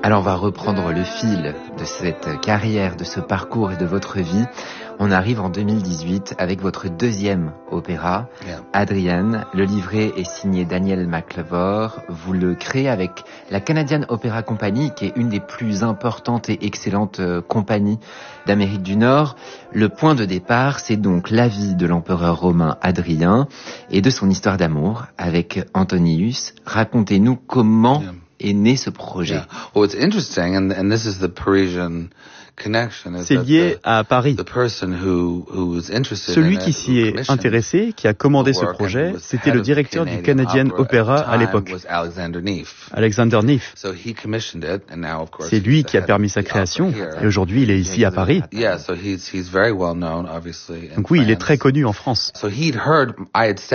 Alors on va reprendre le fil de cette carrière, de ce parcours et de votre vie. On arrive en 2018 avec votre deuxième opéra, Adrian. Le livret est signé Daniel McLevor. Vous le créez avec la Canadian Opera Company, qui est une des plus importantes et excellentes compagnies d'Amérique du Nord. Le point de départ, c'est donc la vie de l'empereur romain Adrien et de son histoire d'amour avec Antonius. Racontez-nous comment est né ce projet. C'est lié à Paris. Celui qui s'y est intéressé, qui a commandé ce projet, c'était le directeur du Canadian Opera à l'époque, Alexander Neff. C'est lui qui a permis sa création, et aujourd'hui il est ici à Paris. Donc oui, il est très connu en France.